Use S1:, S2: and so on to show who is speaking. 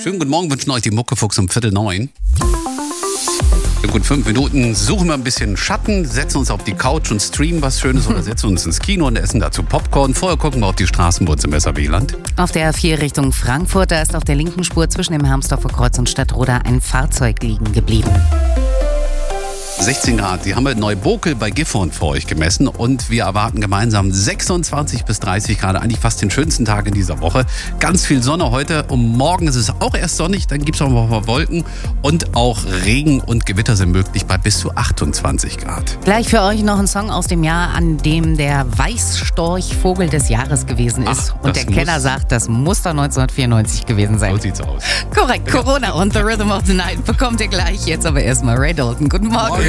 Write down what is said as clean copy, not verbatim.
S1: Schönen guten Morgen wünschen euch die Muckefuchs um 8:45. In gut 5 Minuten suchen wir ein bisschen Schatten, setzen uns auf die Couch und streamen was Schönes oder setzen uns ins Kino und essen dazu Popcorn. Vorher gucken wir auf die Straßen bei uns im SAW-Land.
S2: Auf der A4 Richtung Frankfurt, da ist auf der linken Spur zwischen dem Hermsdorfer Kreuz und Stadtroda ein Fahrzeug liegen geblieben.
S1: 16 Grad, die haben wir in Neubokel bei Gifhorn für euch gemessen und wir erwarten gemeinsam 26 bis 30 Grad, eigentlich fast den schönsten Tag in dieser Woche. Ganz viel Sonne heute, um morgen ist es auch erst sonnig, dann gibt es auch noch mal Wolken und auch Regen und Gewitter sind möglich bei bis zu 28 Grad.
S2: Gleich für euch noch ein Song aus dem Jahr, an dem der Weißstorch Vogel des Jahres gewesen ist. Und der Kenner sagt, das muss da 1994 gewesen sein.
S1: So sieht's aus.
S2: Korrekt, Corona und The Rhythm of the Night bekommt ihr gleich. Jetzt aber erstmal Ray Dalton. Guten Morgen.